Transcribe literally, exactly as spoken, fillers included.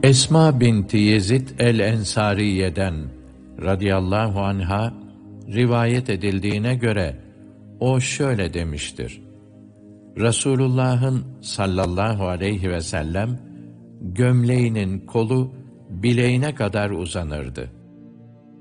Esma binti Yezid el-Ensariye'den radıyallahu anha rivayet edildiğine göre o şöyle demiştir: Resulullah'ın sallallahu aleyhi ve sellem gömleğinin kolu bileğine kadar uzanırdı.